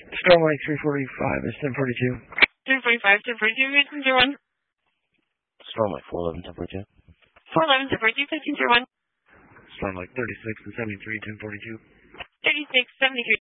Starlink 345 is 1042. 345, 1042, passenger 1. Starlink 411, 1042. 411, 1042, passenger 1. Starlink 36 and 73, 1042. 36, 73.